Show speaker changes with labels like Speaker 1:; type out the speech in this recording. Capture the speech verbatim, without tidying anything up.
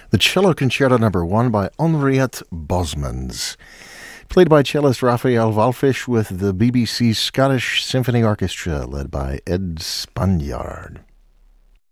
Speaker 1: the Cello Concerto Number One by Henriette Bosmans, played by cellist Raphael Wallfisch with the B B C Scottish Symphony Orchestra, led by Ed Spaniard.